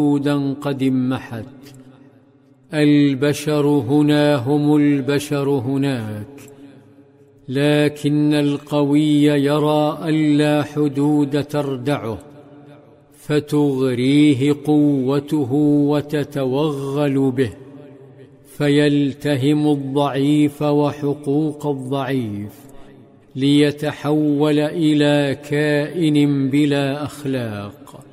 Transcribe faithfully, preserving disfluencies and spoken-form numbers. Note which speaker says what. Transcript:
Speaker 1: حدودا قد امحت. البشر هنا هم البشر هناك، لكن القوي يرى ألا حدود تردعه، فتغريه قوته وتتوغل به، فيلتهم الضعيف وحقوق الضعيف، ليتحول إلى كائن بلا أخلاق.